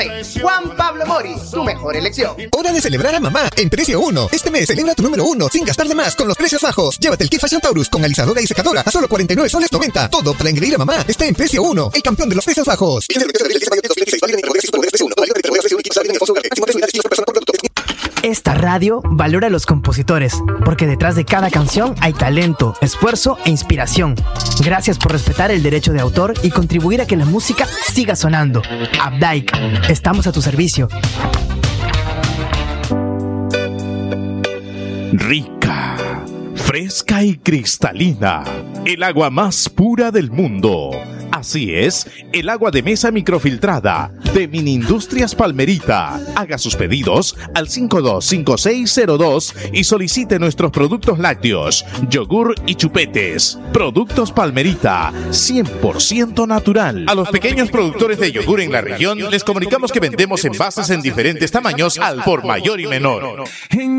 Juan Pablo Mori, tu mejor elección. Hora de celebrar a mamá en Precio 1. Este mes celebra tu número 1 sin gastar de más con los precios bajos. Llévate el kit Fashion Taurus con alisadora y secadora a solo 49 soles 90. Todo para engreír a mamá está en Precio 1, el campeón de los precios bajos. Esta radio valora a los compositores, porque detrás de cada canción hay talento, esfuerzo e inspiración. Gracias por respetar el derecho de autor y contribuir a que la música siga sonando. Updike, estamos a tu servicio. Rica, fresca y cristalina, el agua más pura del mundo. Así es, el agua de mesa microfiltrada de Minindustrias Palmerita. Haga sus pedidos al 525602 y solicite nuestros productos lácteos, yogur y chupetes. Productos Palmerita, 100% natural. A los pequeños productores de yogur en la región les comunicamos que vendemos envases en diferentes tamaños al por mayor y menor.